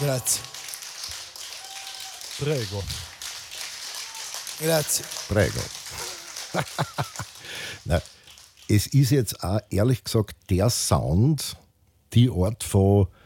Grazie. Prego. Grazie. Prego. Na, es ist jetzt auch ehrlich gesagt der Sound, die Art von